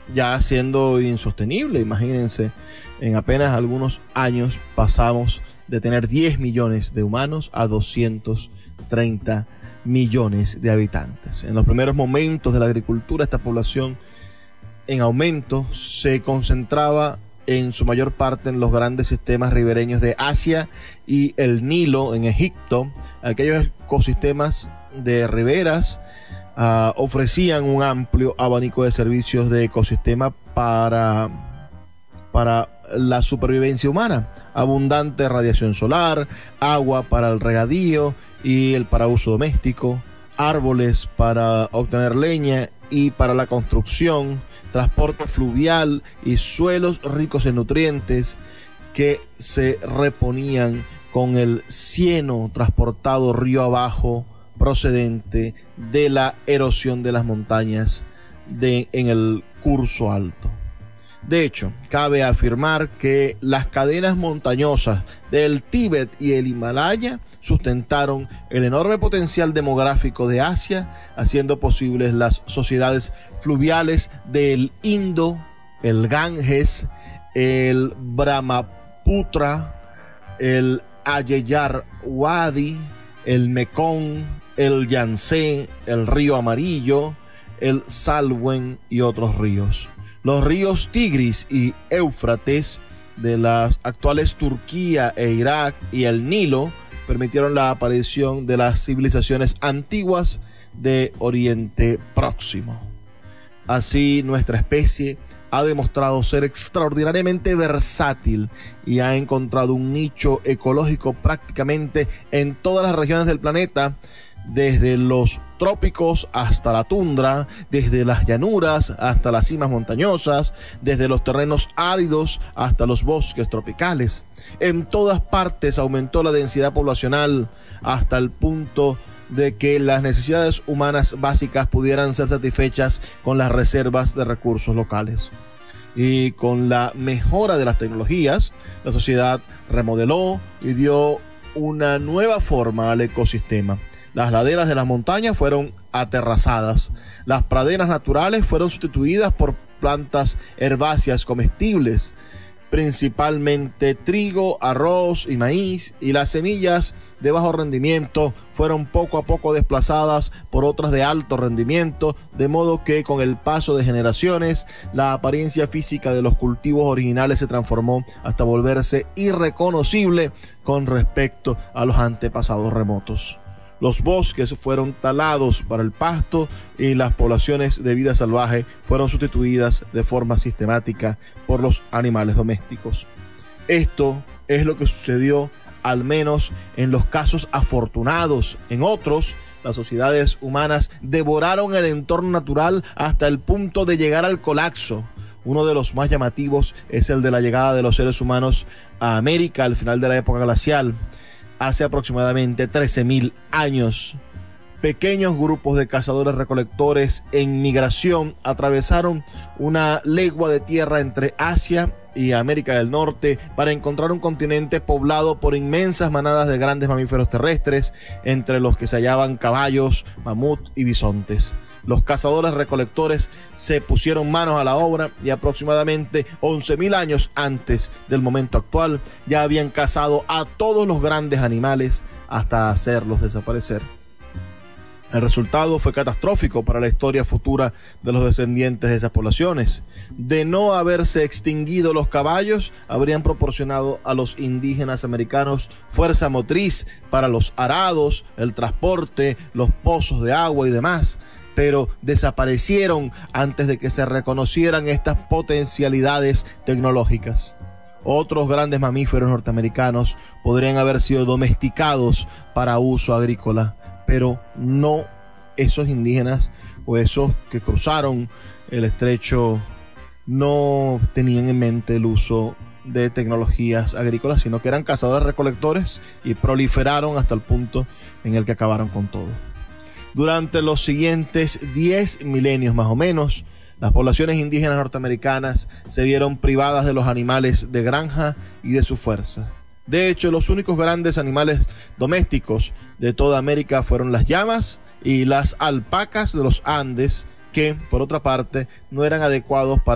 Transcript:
ya siendo insostenible. Imagínense, en apenas algunos años pasamos de tener 10 millones de humanos a 230 millones de habitantes. En los primeros momentos de la agricultura, esta población en aumento se concentraba en su mayor parte en los grandes sistemas ribereños de Asia y el Nilo en Egipto. Aquellos ecosistemas de riberas ofrecían un amplio abanico de servicios de ecosistema para la supervivencia humana: abundante radiación solar, agua para el regadío y el para uso doméstico, árboles para obtener leña y para la construcción, transporte fluvial y suelos ricos en nutrientes que se reponían con el cieno transportado río abajo procedente de la erosión de las montañas en el curso alto. De hecho, cabe afirmar que las cadenas montañosas del Tíbet y el Himalaya sustentaron el enorme potencial demográfico de Asia, haciendo posibles las sociedades fluviales del Indo, el Ganges, el Brahmaputra, el Ayeyar Wadi, el Mekong, el Yangtze, el río Amarillo, el Salween y otros ríos. Los ríos Tigris y Éufrates de las actuales Turquía e Irak y el Nilo permitieron la aparición de las civilizaciones antiguas de Oriente Próximo. Así, nuestra especie ha demostrado ser extraordinariamente versátil y ha encontrado un nicho ecológico prácticamente en todas las regiones del planeta, desde los trópicos hasta la tundra, desde las llanuras hasta las cimas montañosas, desde los terrenos áridos hasta los bosques tropicales. En todas partes aumentó la densidad poblacional hasta el punto de que las necesidades humanas básicas pudieran ser satisfechas con las reservas de recursos locales. Y con la mejora de las tecnologías, la sociedad remodeló y dio una nueva forma al ecosistema. Las laderas de las montañas fueron aterrazadas, las praderas naturales fueron sustituidas por plantas herbáceas comestibles, principalmente trigo, arroz y maíz, y las semillas de bajo rendimiento fueron poco a poco desplazadas por otras de alto rendimiento, de modo que con el paso de generaciones la apariencia física de los cultivos originales se transformó hasta volverse irreconocible con respecto a los antepasados remotos. Los bosques fueron talados para el pasto y las poblaciones de vida salvaje fueron sustituidas de forma sistemática por los animales domésticos. Esto es lo que sucedió al menos en los casos afortunados. En otros, las sociedades humanas devoraron el entorno natural hasta el punto de llegar al colapso. Uno de los más llamativos es el de la llegada de los seres humanos a América al final de la época glacial, hace aproximadamente 13.000 años. Pequeños grupos de cazadores-recolectores en migración atravesaron una legua de tierra entre Asia y América del Norte para encontrar un continente poblado por inmensas manadas de grandes mamíferos terrestres, entre los que se hallaban caballos, mamut y bisontes. Los cazadores-recolectores se pusieron manos a la obra y aproximadamente 11.000 años antes del momento actual ya habían cazado a todos los grandes animales hasta hacerlos desaparecer. El resultado fue catastrófico para la historia futura de los descendientes de esas poblaciones. De no haberse extinguido los caballos, habrían proporcionado a los indígenas americanos fuerza motriz para los arados, el transporte, los pozos de agua y demás, pero desaparecieron antes de que se reconocieran estas potencialidades tecnológicas. Otros grandes mamíferos norteamericanos podrían haber sido domesticados para uso agrícola, pero no esos indígenas o esos que cruzaron el estrecho no tenían en mente el uso de tecnologías agrícolas, sino que eran cazadores-recolectores y proliferaron hasta el punto en el que acabaron con todo. Durante los siguientes 10 milenios más o menos, las poblaciones indígenas norteamericanas se vieron privadas de los animales de granja y de su fuerza. De hecho, los únicos grandes animales domésticos de toda América fueron las llamas y las alpacas de los Andes, que, por otra parte, no eran adecuados para